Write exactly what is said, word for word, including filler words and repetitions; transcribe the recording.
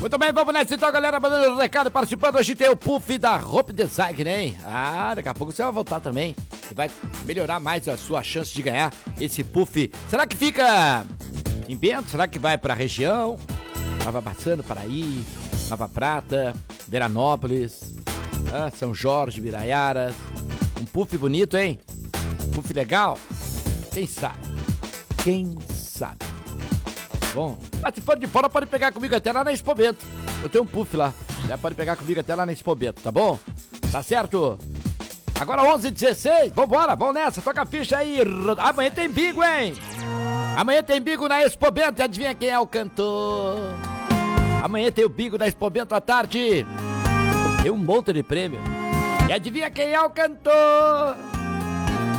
Muito bem, vamos nessa então, galera, mandando um recado, participando. Hoje tem o Puff da Hope Design, né? Ah, daqui a pouco você vai voltar também. E vai melhorar mais a sua chance de ganhar esse Puff. Será que fica em Bento? Será que vai pra região? Nova Bassano, Paraí, Nova Prata, Veranópolis, ah, São Jorge, Biraiaras. Um Puff bonito, hein? Puff legal? Quem sabe? Quem sabe? Bom, mas se for de fora, pode pegar comigo até lá na Expo Bento. Eu tenho um Puff lá. Já pode pegar comigo até lá na Expo Bento, tá bom? Tá certo? Agora onze e dezesseis, vambora, vamos nessa, toca a ficha aí. Amanhã tem bingo, hein? Amanhã tem bingo na Expo Bento, adivinha quem é o cantor? Amanhã tem o bingo da Expo Bento à tarde. Tem um monte de prêmio. E adivinha quem é o cantor?